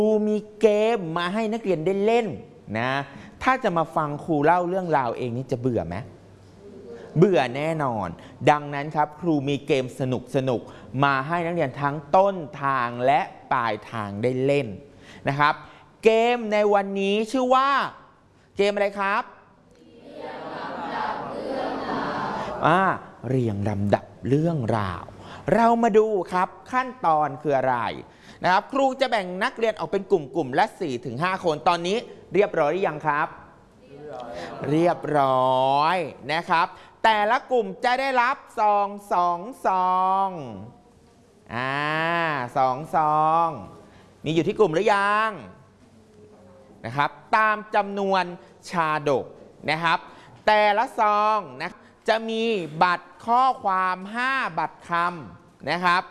ครูมีเกมมาให้นักเรียนได้เล่นนะถ้าจะมาฟังครูเล่าเรื่องราวเองนี่จะเบื่อไหมเบื่อแน่นอนดังนั้นครับครูมีเกมสนุกมาให้นักเรียนทั้งต้นทางและปลายทางได้เล่นนะครับเกมในวันนี้ชื่อว่าเกมอะไรครับเรียงลำดับเรื่องราวเรามาดูครับขั้นตอนคืออะไรนะครับครูจะแบ่งนักเรียนออกเป็นกลุ่มละ 4-5 คนตอนนี้เรียบร้อยหรือยังครับเรียบร้อยนะครับแต่ละกลุ่มจะได้รับซอง2 ซอง2 ซองมีอยู่ที่กลุ่มหรือยังนะครับตามจำนวนชาดกนะครับแต่ละซองนะจะมีบัตรข้อความ5 บัตรคำนะครับ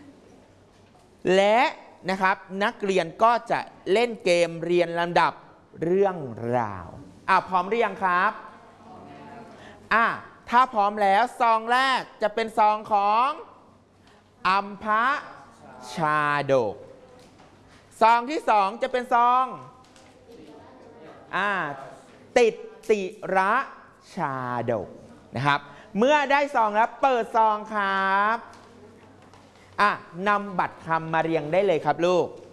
และนะครับนักเรียนก็จะเล่นเกมเรียนลำดับเรื่องราวพร้อมหรือยังครับถ้าพร้อมแล้วซองแรกจะเป็นซองของอัมพชาดกซองที่2จะเป็นซองติดติระชาดกนะครับเมื่อได้ซองแล้วเปิดซองครับนำบัตรคำมาเรียงได้เลยครับลูก